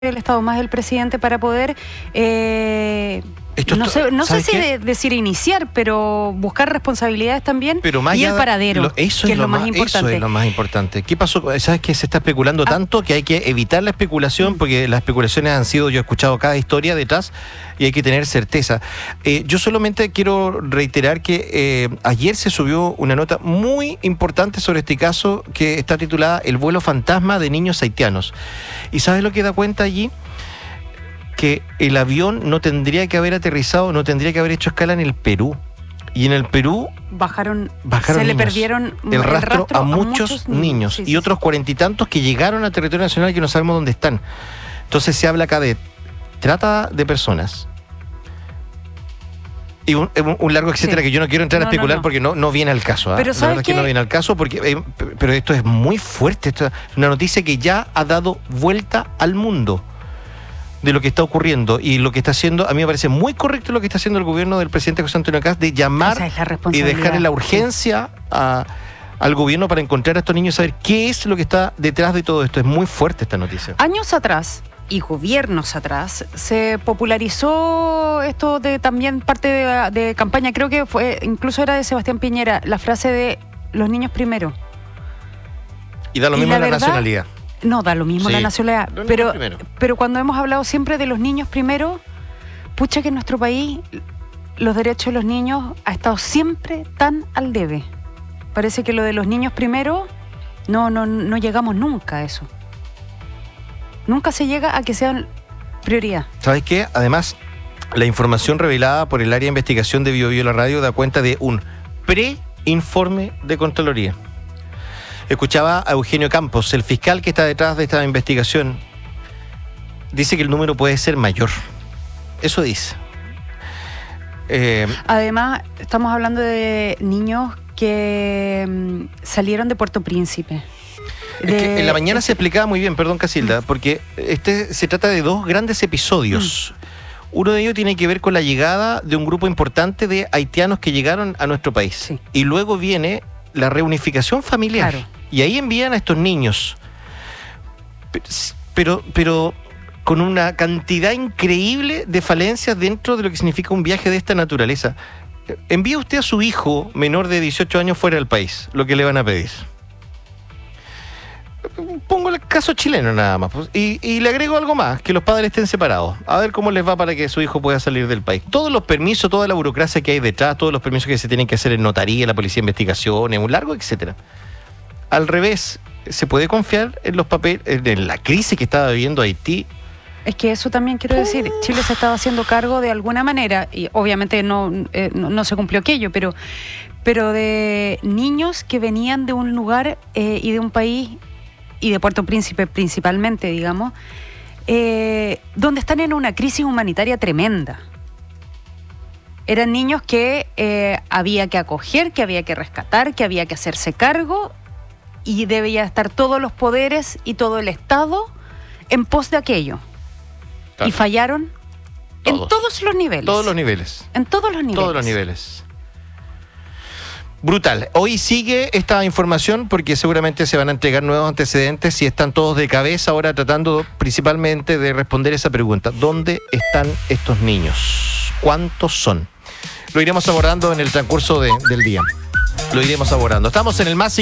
el Estado, más el presidente, para poder, no sé si decir iniciar, pero buscar responsabilidades también, pero más y el paradero, que es lo más importante. Eso es lo más importante. ¿Qué pasó? ¿Sabes que se está especulando tanto que hay que evitar la especulación? Porque las especulaciones han sido, yo he escuchado cada historia detrás y hay que tener certeza. Yo solamente quiero reiterar que ayer se subió una nota muy importante sobre este caso que está titulada El vuelo fantasma de niños haitianos. ¿Y sabes lo que da cuenta allí? Que el avión no tendría que haber aterrizado, no tendría que haber hecho escala en el Perú. Y en el Perú bajaron se niños. Le perdieron el rastro a muchos niños. Sí, y otros 40 y tantos que llegaron a territorio nacional que no sabemos dónde están. Entonces se habla acá de trata de personas. Y un largo etcétera, que yo no quiero entrar a especular porque no viene al caso. Pero la verdad es que no viene al caso, porque pero esto es muy fuerte. Esto es una noticia que ya ha dado vuelta al mundo de lo que está ocurriendo y lo que está haciendo. A mí me parece muy correcto lo que está haciendo el gobierno del presidente José Antonio Cast de llamar y dejar en la urgencia al gobierno para encontrar a estos niños y saber qué es lo que está detrás de todo esto. Es muy fuerte esta noticia. Años atrás y gobiernos atrás se popularizó esto de también parte de campaña, creo que fue, incluso era de Sebastián Piñera, la frase de los niños primero. Y da lo mismo la nacionalidad. No, da lo mismo la nacionalidad, pero cuando hemos hablado siempre de los niños primero, pucha que en nuestro país los derechos de los niños ha estado siempre tan al debe. Parece que lo de los niños primero no llegamos nunca a eso. Nunca se llega a que sean prioridad. ¿Sabes qué? Además, la información revelada por el área de investigación de Bio Bio La Radio da cuenta de un pre-informe de Contraloría. Escuchaba a Eugenio Campos, el fiscal que está detrás de esta investigación. Dice que el número puede ser mayor. Eso dice. Además, estamos hablando de niños que salieron de Puerto Príncipe. Es que en la mañana se explicaba muy bien, perdón Casilda, porque se trata de dos grandes episodios. Uno de ellos tiene que ver con la llegada de un grupo importante de haitianos que llegaron a nuestro país. Sí. Y luego viene la reunificación familiar. Claro. Y ahí envían a estos niños. Pero con una cantidad increíble de falencias dentro de lo que significa un viaje de esta naturaleza. Envía usted a su hijo menor de 18 años fuera del país, lo que le van a pedir. Pongo el caso chileno nada más. Y le agrego algo más, que los padres estén separados. A ver cómo les va para que su hijo pueda salir del país. Todos los permisos, toda la burocracia que hay detrás, todos los permisos que se tienen que hacer en notaría, la policía de investigaciones, un largo, etcétera. Al revés, ¿se puede confiar en los papeles, en la crisis que estaba viviendo Haití? Es que eso también quiero decir. Chile se estaba haciendo cargo de alguna manera, y obviamente no se cumplió aquello, pero de niños que venían de un lugar y de un país, y de Puerto Príncipe principalmente, digamos, donde están en una crisis humanitaria tremenda. Eran niños que había que acoger, que había que rescatar, que había que hacerse cargo, y debía estar todos los poderes y todo el Estado en pos de aquello. Claro. Y fallaron en todos los niveles. Todos los niveles. En todos los niveles. Todos los niveles. Brutal. Hoy sigue esta información porque seguramente se van a entregar nuevos antecedentes y están todos de cabeza ahora tratando principalmente de responder esa pregunta. ¿Dónde están estos niños? ¿Cuántos son? Lo iremos abordando en el transcurso del día. Lo iremos abordando. Estamos en el más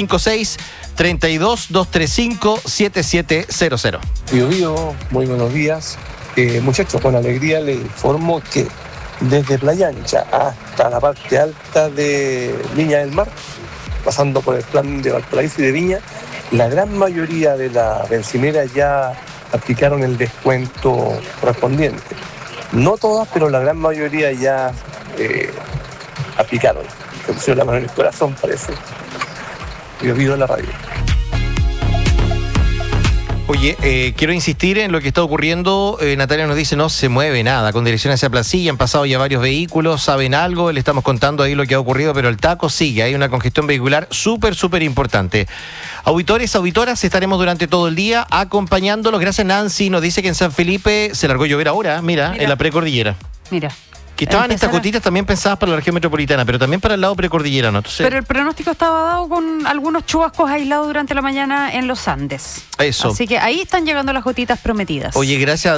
56-32-235-7700. Bio Bio, muy buenos días. Muchachos, con alegría les informo que desde Playa Ancha hasta la parte alta de Viña del Mar, pasando por el plan de Valparaíso y de Viña, la gran mayoría de las bencineras ya aplicaron el descuento correspondiente. No todas, pero la gran mayoría ya aplicaron. Se pusieron la mano en el corazón, parece. Bio Bio La Radio. Oye, quiero insistir en lo que está ocurriendo. Natalia nos dice, no se mueve nada. Con dirección hacia Placilla han pasado ya varios vehículos, saben algo, le estamos contando ahí lo que ha ocurrido, pero el taco sigue. Hay una congestión vehicular súper importante. Auditores, auditoras, estaremos durante todo el día acompañándolos. Gracias, Nancy. Nos dice que en San Felipe se largó a llover ahora, mira. En la precordillera. Mira. Que estaban estas gotitas también pensadas para la región metropolitana, pero también para el lado precordillerano. Entonces, pero el pronóstico estaba dado con algunos chubascos aislados durante la mañana en los Andes. Eso. Así que ahí están llegando las gotitas prometidas. Oye, gracias.